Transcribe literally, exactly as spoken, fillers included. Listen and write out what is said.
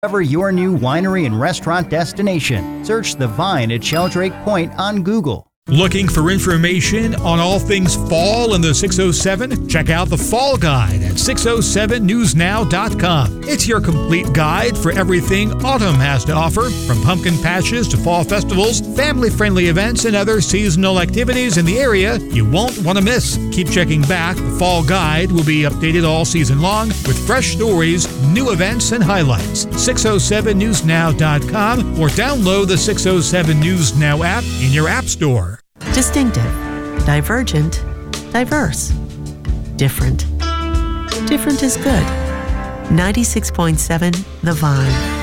Discover your new winery and restaurant destination. Search The Vine at Sheldrake Point on Google. Looking for information on all things fall in the six oh seven? Check out the Fall Guide at six oh seven news now dot com. It's your complete guide for everything autumn has to offer, from pumpkin patches to fall festivals, family-friendly events, and other seasonal activities in the area you won't want to miss. Keep checking back. The Fall Guide will be updated all season long with fresh stories, new events, and highlights. six oh seven news now dot com or download the six oh seven News Now app in your app store. Distinctive, divergent, diverse, different. Different is good. ninety-six point seven The Vine.